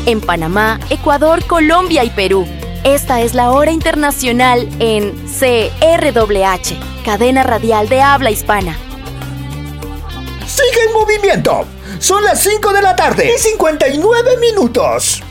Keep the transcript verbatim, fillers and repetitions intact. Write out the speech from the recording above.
en Panamá, Ecuador, Colombia y Perú. Esta es la hora internacional en C R W H, cadena radial de habla hispana. ¡Sigue en movimiento! Son las cinco de la tarde y cincuenta y nueve minutos.